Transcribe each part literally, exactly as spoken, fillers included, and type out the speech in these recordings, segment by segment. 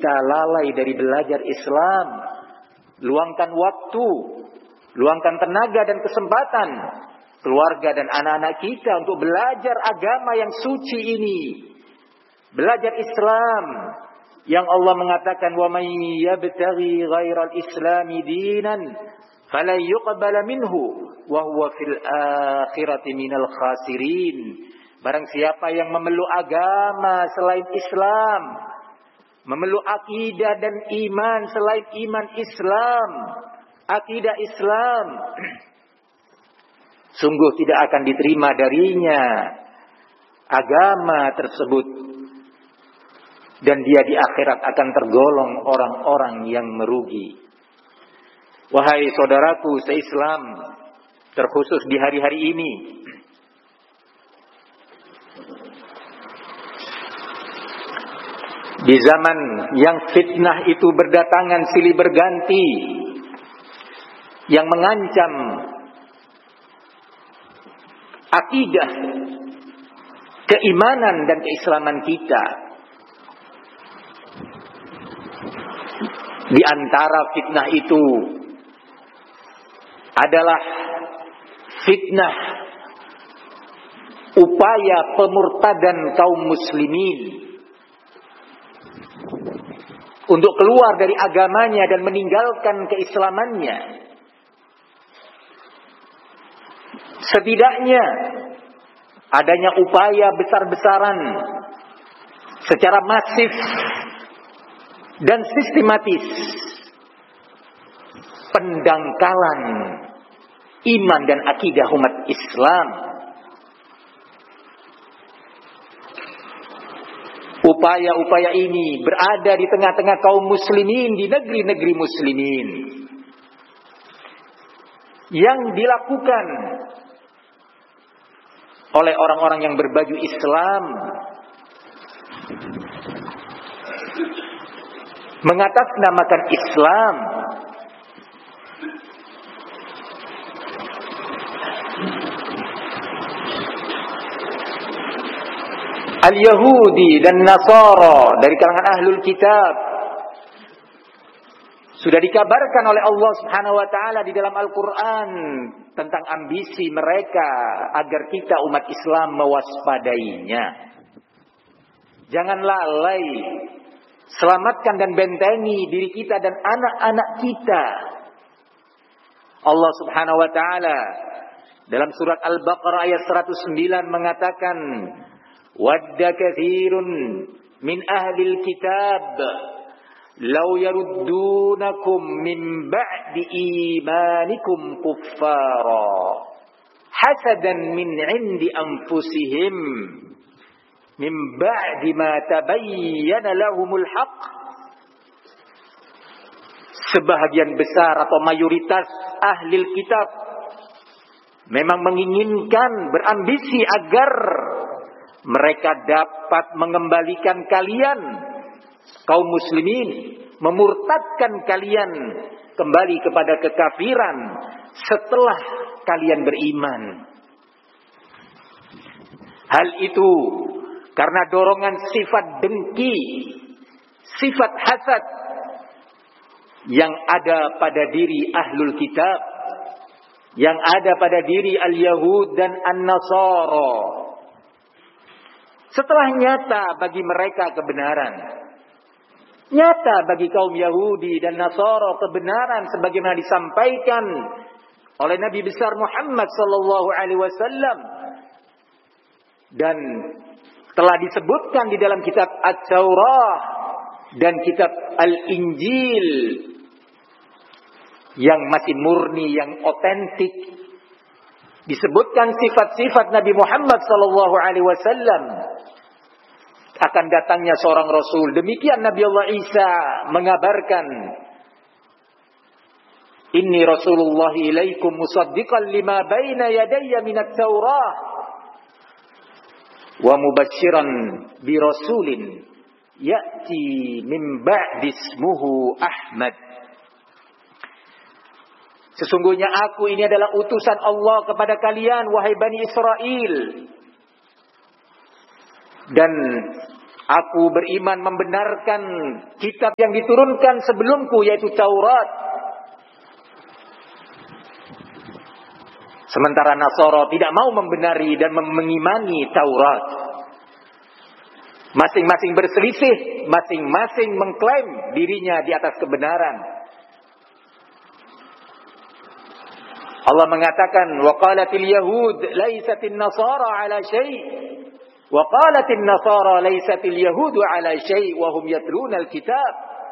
kita lalai dari belajar Islam. Luangkan waktu, luangkan tenaga dan kesempatan keluarga dan anak-anak kita untuk belajar agama yang suci ini. Belajar Islam yang Allah mengatakan, wa may yabtaghi ghairal islami dinan falan yuqbala minhu wa huwa fil akhirati minal khasirin. Barang siapa yang memeluk agama selain Islam, memeluk akidah dan iman selain iman Islam, akidah Islam, sungguh tidak akan diterima darinya agama tersebut, dan dia di akhirat akan tergolong orang-orang yang merugi. Wahai saudaraku se-Islam, terkhusus di hari-hari ini, di zaman yang fitnah itu berdatangan silih berganti, yang mengancam akidah, keimanan dan keislaman kita. Di antara fitnah itu adalah fitnah upaya pemurtadan kaum muslimin untuk keluar dari agamanya dan meninggalkan keislamannya. Setidaknya adanya upaya besar-besaran secara masif dan sistematis pendangkalan iman dan akidah umat Islam. Upaya-upaya ini berada di tengah-tengah kaum muslimin di negeri-negeri muslimin, yang dilakukan oleh orang-orang yang berbaju Islam, mengatasnamakan Islam, Al-Yahudi dan Nasara dari kalangan Ahlul Kitab. Sudah dikabarkan oleh Allah Subhanahu wa taala di dalam Al-Qur'an tentang ambisi mereka agar kita umat Islam mewaspadainya. Jangan lalai, selamatkan dan bentengi diri kita dan anak-anak kita. Allah Subhanahu wa taala dalam surat Al-Baqarah ayat seratus sembilan mengatakan, wadda katsirun min ahlil kitab law yaruddunakum min ba'di imanikum kuffara hasadan min 'indi anfusihim min ba'di ma tabayyana lahumul haqq. Sebahagian besar atau mayoritas ahli kitab memang menginginkan, berambisi agar mereka dapat mengembalikan kalian kaum muslimin, memurtadkan kalian kembali kepada kekafiran setelah kalian beriman. Hal itu karena dorongan sifat dengki, sifat hasad yang ada pada diri ahlul kitab, yang ada pada diri al-Yahud dan an-Nasara. Setelah nyata bagi mereka kebenaran, nyata bagi kaum Yahudi dan Nasara kebenaran sebagaimana disampaikan oleh Nabi besar Muhammad sallallahu alaihi wasallam dan telah disebutkan di dalam kitab At-Taurah dan kitab Al-Injil yang masih murni, yang otentik. Disebutkan sifat-sifat Nabi Muhammad sallallahu alaihi wasallam, akan datangnya seorang rasul. Demikian Nabi Allah Isa mengabarkan, inni rasulullah ilaikum musaddiqan lima baina yadayya minat taurah wa mubasysyiran bi rasulin ya'ti min ba'di ismuhu Ahmad. Sesungguhnya aku ini adalah utusan Allah kepada kalian, wahai Bani Israel. Dan Aku beriman membenarkan kitab yang diturunkan sebelumku, yaitu Taurat. Sementara Nasara tidak mau membenari dan mengimani Taurat. Masing-masing berselisih, masing-masing mengklaim dirinya di atas kebenaran. Allah mengatakan, wa qalatil yahud laisatin nasara ala syai'. Wa qalatin nasara laisatil yahudu ala syai' wa hum yatlunal kitab.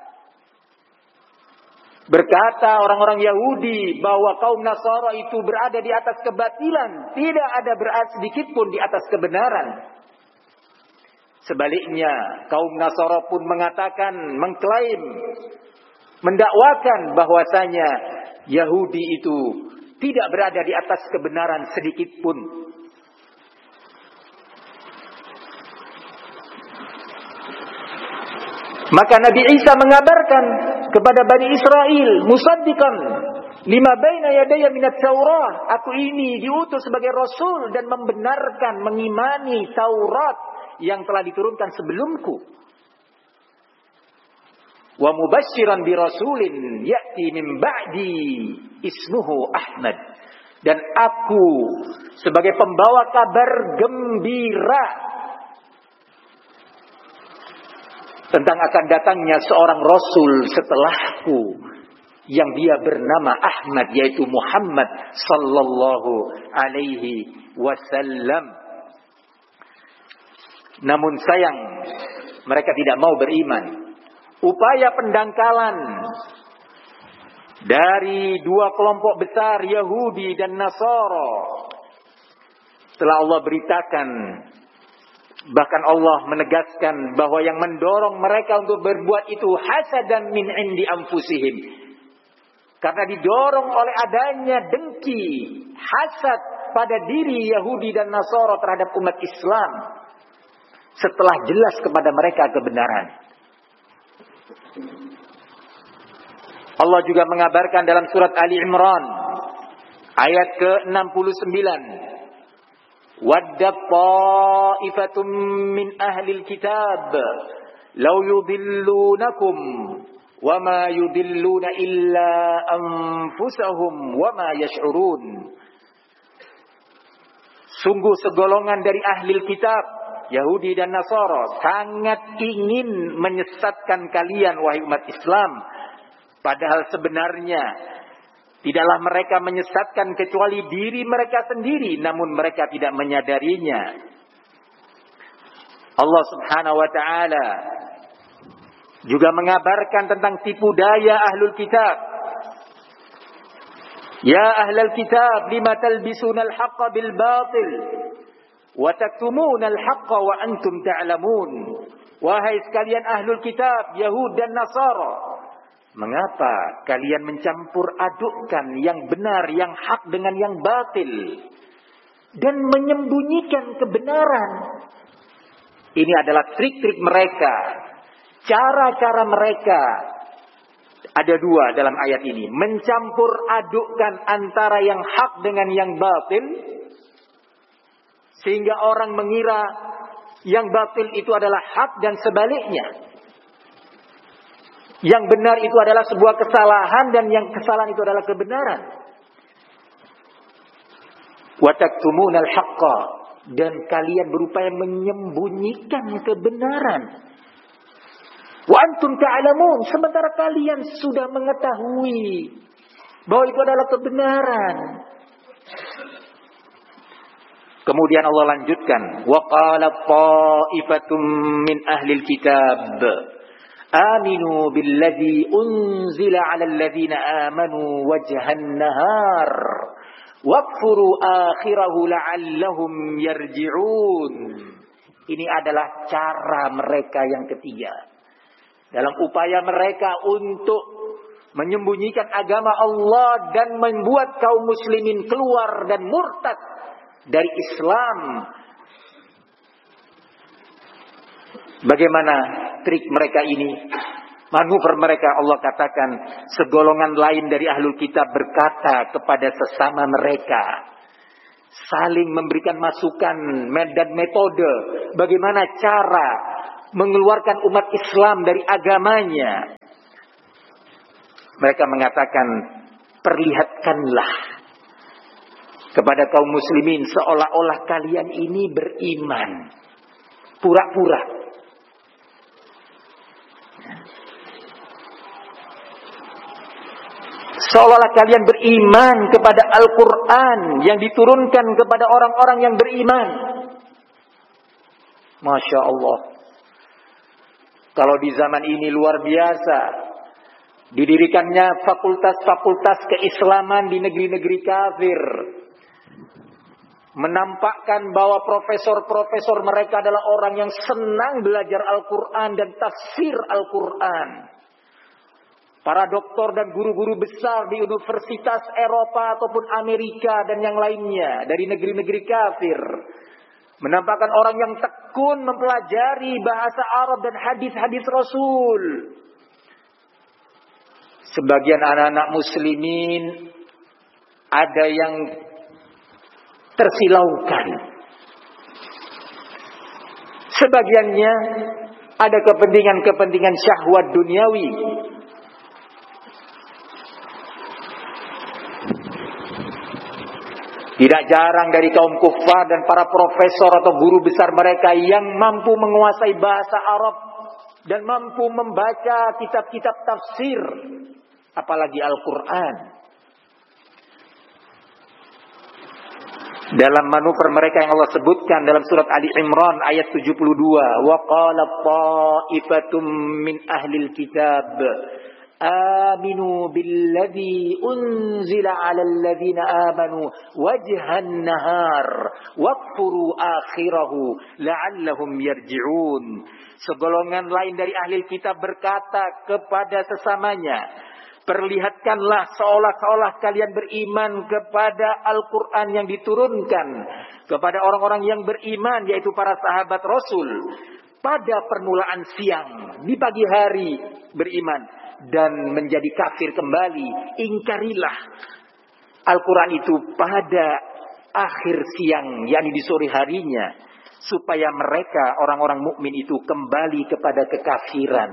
Berkata orang-orang Yahudi bahwa kaum Nasara itu berada di atas kebatilan, tidak ada berada sedikit pun di atas kebenaran. Sebaliknya, kaum Nasara pun mengatakan, mengklaim, mendakwakan bahwasanya Yahudi itu tidak berada di atas kebenaran sedikit pun. Maka Nabi Isa mengabarkan kepada Bani Israel, musaddiqan lima baina yadayya minat Taurah, aku ini diutus sebagai rasul dan membenarkan, mengimani Taurat yang telah diturunkan sebelumku. Wa mubasysyiran bi rasulin ya'ti min ba'di ismuhu Ahmad, dan aku sebagai pembawa kabar gembira tentang akan datangnya seorang rasul setelahku yang dia bernama Ahmad, yaitu Muhammad sallallahu alaihi wasallam. Namun sayang, mereka tidak mau beriman. Upaya pendangkalan dari dua kelompok besar, Yahudi dan Nasara, telah Allah beritakan. Bahkan Allah menegaskan bahwa yang mendorong mereka untuk berbuat itu hasadan min indi anfusihim. Karena didorong oleh adanya dengki, hasad pada diri Yahudi dan Nasara terhadap umat Islam. Setelah jelas kepada mereka kebenaran. Allah juga mengabarkan dalam surat Ali Imran ayat ke enam puluh sembilan. Wadda ta'ifatum min ahlil kitab law yudillunakum wama yudilluna illa anfusahum wama yash'urun. Sungguh segolongan dari ahlil kitab, Yahudi dan Nasara, sangat ingin menyesatkan kalian wahai umat Islam, padahal sebenarnya tidaklah mereka menyesatkan kecuali diri mereka sendiri, namun mereka tidak menyadarinya. Allah Subhanahu wa taala juga mengabarkan tentang tipu daya ahlul kitab. Ya ahlul kitab, lima talbisuna al-haqqa bil batil wa taktumuna al-haqqa wa antum ta'lamun. Wahai sekalian ahlul kitab, Yahud dan Nasara, mengapa kalian mencampur adukkan yang benar, yang hak dengan yang batil dan menyembunyikan kebenaran? Ini adalah trik-trik mereka, cara-cara mereka. Ada dua dalam ayat ini, mencampur adukkan antara yang hak dengan yang batil, sehingga orang mengira yang batil itu adalah hak dan sebaliknya. Yang benar itu adalah sebuah kesalahan dan yang kesalahan itu adalah kebenaran. Wa taktumunal haqqa, dan kalian berupaya menyembunyikan kebenaran. Wa antum ta'lamun, sementara kalian sudah mengetahui bahwa itu adalah kebenaran. Kemudian Allah lanjutkan, wa qala ta'ifatum min ahlil kitab aminu billadzi unzila 'alal ladzina amanu wajhan nahar wakfuru akhirahu la'allahum yarji'un. Ini adalah cara mereka yang ketiga dalam upaya mereka untuk menyembunyikan agama Allah dan membuat kaum muslimin keluar dan murtad dari Islam. Bagaimana trik mereka ini? Manuver mereka, Allah katakan, segolongan lain dari ahlul kitab berkata kepada sesama mereka, saling memberikan masukan dan metode bagaimana cara mengeluarkan umat Islam dari agamanya. Mereka mengatakan, perlihatkanlah kepada kaum muslimin seolah-olah kalian ini beriman. Pura-pura. Seolah-olah kalian beriman kepada Al-Quran yang diturunkan kepada orang-orang yang beriman. Masya Allah. Kalau di zaman ini luar biasa. Didirikannya fakultas-fakultas keislaman di negeri-negeri kafir. Menampakkan bahwa profesor-profesor mereka adalah orang yang senang belajar Al-Quran dan tafsir Al-Quran. Para doktor dan guru-guru besar di universitas Eropa ataupun Amerika dan yang lainnya dari negeri-negeri kafir menampakkan orang yang tekun mempelajari bahasa Arab dan hadis-hadis Rasul. Sebagian anak-anak muslimin ada yang tersilaukan. Sebagiannya ada kepentingan-kepentingan syahwat duniawi. Tidak jarang dari kaum kufar dan para profesor atau guru besar mereka yang mampu menguasai bahasa Arab dan mampu membaca kitab-kitab tafsir, apalagi Al-Quran. Dalam manuver mereka yang Allah sebutkan dalam surat Ali Imran ayat tujuh puluh dua, wa qala ta'ifatum min ahlil kitab aminu billadhi unzila ala alladhina amanu wajhan nahar wakfuru akhirahu la'allahum yarji'un. Segolongan lain dari ahli kitab berkata kepada sesamanya, perlihatkanlah seolah-olah kalian beriman kepada Al-Quran yang diturunkan kepada orang-orang yang beriman, yaitu para sahabat Rasul, pada permulaan siang, di pagi hari beriman dan menjadi kafir kembali. Ingkarilah Al-Quran itu pada akhir siang, yakni di sore harinya, supaya mereka orang-orang mukmin itu kembali kepada kekafiran.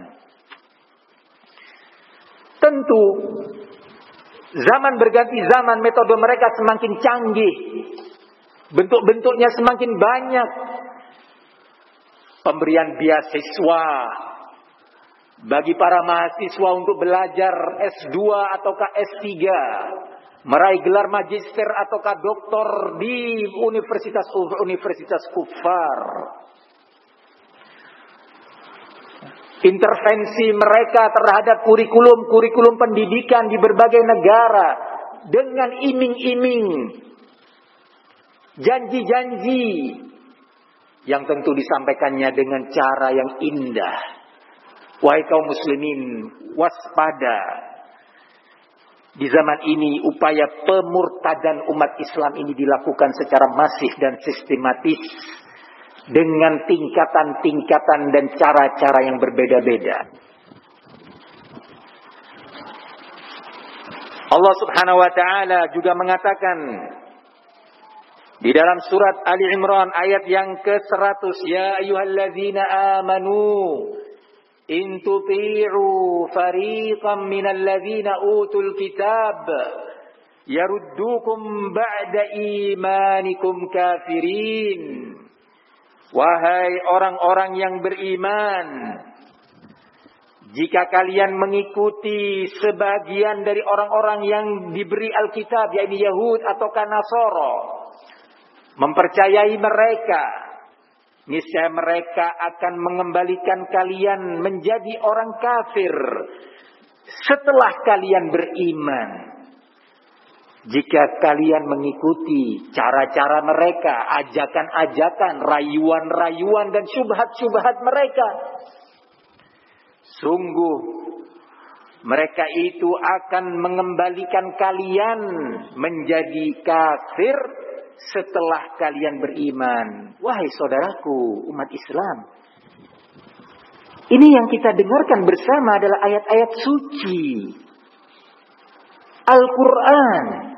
Tentu zaman berganti zaman, metode mereka semakin canggih, bentuk-bentuknya semakin banyak. Pemberian beasiswa bagi para mahasiswa untuk belajar S dua ataukah S tiga, meraih gelar magister ataukah doktor di universitas-universitas kufar. Intervensi mereka terhadap kurikulum-kurikulum pendidikan di berbagai negara dengan iming-iming, janji-janji yang tentu disampaikannya dengan cara yang indah. Wahai kaum muslimin, waspada. Di zaman ini upaya pemurtadan umat Islam ini dilakukan secara masif dan sistematis dengan tingkatan-tingkatan dan cara-cara yang berbeda-beda. Allah Subhanahu wa taala juga mengatakan di dalam surat Ali Imran ayat yang ke seratus, ya ayyuhalladzina amanu in tuti'u fariqan minal ladzina utul kitab yaruddukum ba'da imanikum kafirin. Wahai orang-orang yang beriman, jika kalian mengikuti sebagian dari orang-orang yang diberi Alkitab, yaitu Yahud ataukah Nasara, mempercayai mereka, niscaya mereka akan mengembalikan kalian menjadi orang kafir setelah kalian beriman. Jika kalian mengikuti cara-cara mereka, ajakan-ajakan, rayuan-rayuan dan syubhat-syubhat mereka, sungguh mereka itu akan mengembalikan kalian menjadi kafir setelah kalian beriman. Wahai saudaraku umat Islam, ini yang kita dengarkan bersama adalah ayat-ayat suci Al-Quran